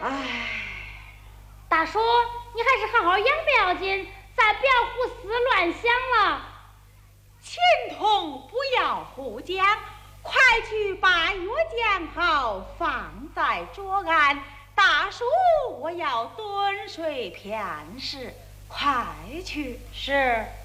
唉， 大叔，你还是好好养不要紧，咱不要胡思乱想了。 钱童不要胡讲，快去把药浆好放在桌案。大叔，我要蹲睡片时，快去。 是。